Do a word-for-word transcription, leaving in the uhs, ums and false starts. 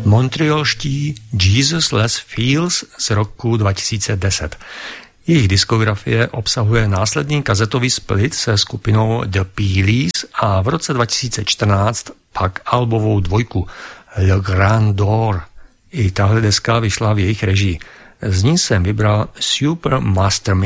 montrealští Jesus Les Fields z roku dva tisíce deset. Jejich diskografie obsahuje následný kazetový split se skupinou The Peelies a v roce dva tisíce čtrnáct pak albovou dvojku Le Grand Door. I tahle deska vyšla v jejich režii. Z ní jsem vybral Super Master